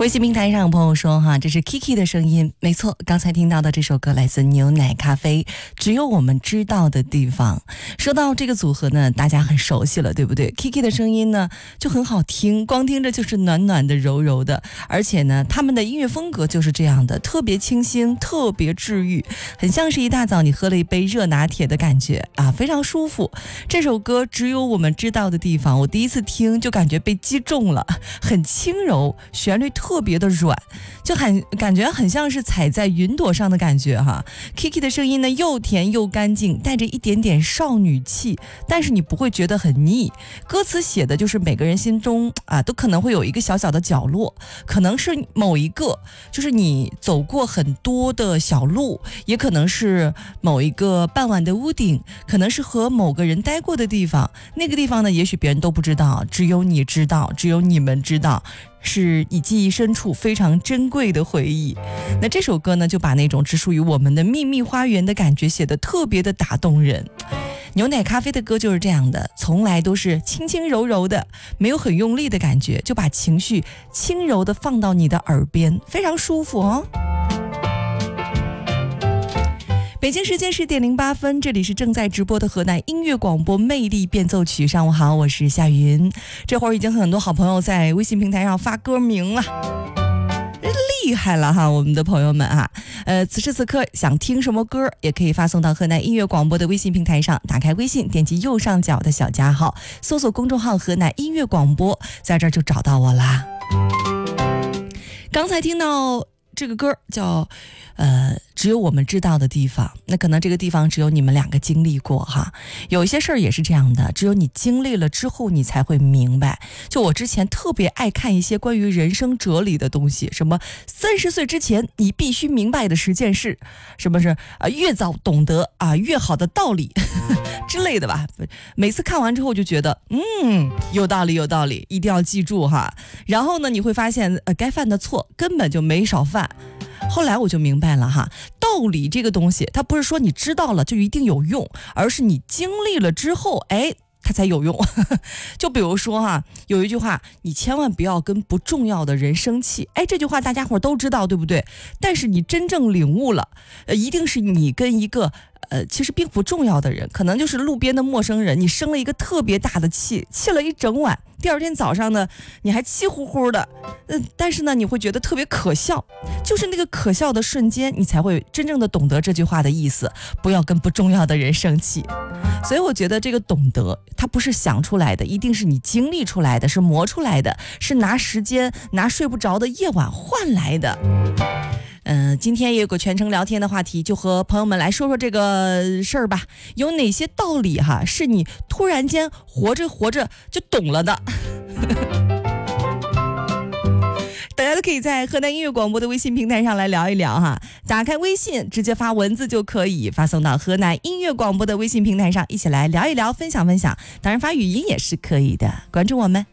微信平台上有朋友说哈，这是 Kiki 的声音，没错，刚才听到的这首歌来自牛奶咖啡，只有我们知道的地方。说到这个组合呢，大家很熟悉了，对不对？ Kiki 的声音呢就很好听，光听着就是暖暖的柔柔的，而且呢他们的音乐风格就是这样的，特别清新，特别治愈，很像是一大早你喝了一杯热拿铁的感觉啊，非常舒服。这首歌只有我们知道的地方，我第一次听就感觉被击中了，很轻柔，旋律特别的软，就感觉很像是踩在云朵上的感觉哈。 Kiki 的声音呢又甜又干净，带着一点点少女气，但是你不会觉得很腻。歌词写的就是每个人心中都可能会有一个小小的角落，可能是某一个就是你走过很多的小路，也可能是某一个傍晚的屋顶，可能是和某个人待过的地方，那个地方呢也许别人都不知道，只有你知道，只有你们知道，是你记忆深处非常珍贵的回忆。那这首歌呢就把那种只属于我们的秘密花园的感觉写得特别的打动人。牛奶咖啡的歌就是这样的，从来都是轻轻柔柔的，没有很用力的感觉，就把情绪轻柔的放到你的耳边，非常舒服哦。北京时间10点08分，这里是正在直播的河南音乐广播魅力变奏曲。上午好，我是夏云。这会儿已经很多好朋友在微信平台上发歌名了，厉害了哈，我们的朋友们啊。此时此刻想听什么歌，也可以发送到河南音乐广播的微信平台上，打开微信，点击右上角的小加号，搜索公众号河南音乐广播，在这儿就找到我啦。刚才听到这个歌叫只有我们知道的地方，那可能这个地方只有你们两个经历过哈。有一些事儿也是这样的，只有你经历了之后你才会明白。就我之前特别爱看一些关于人生哲理的东西，什么30岁之前你必须明白的10件事，什么是越早懂得越好的道理之类的吧。每次看完之后就觉得有道理有道理，一定要记住哈。然后呢你会发现该犯的错根本就没少犯。后来我就明白了哈，道理这个东西它不是说你知道了就一定有用，而是你经历了之后它才有用。就比如说哈，有一句话，你千万不要跟不重要的人生气。这句话大家伙都知道对不对？但是你真正领悟了，一定是你跟一个其实并不重要的人，可能就是路边的陌生人，你生了一个特别大的气，气了一整晚，第二天早上呢你还气呼呼的，但是呢你会觉得特别可笑，就是那个可笑的瞬间你才会真正的懂得这句话的意思，不要跟不重要的人生气。所以我觉得这个懂得它不是想出来的，一定是你经历出来的，是磨出来的，是拿时间拿睡不着的夜晚换来的。今天也有个全程聊天的话题，就和朋友们来说说这个事儿吧。有哪些道理哈是你突然间活着活着就懂了的？大家都可以在河南音乐广播的微信平台上来聊一聊哈，打开微信直接发文字就可以发送到河南音乐广播的微信平台上，一起来聊一聊，分享分享，当然发语音也是可以的。关注我们。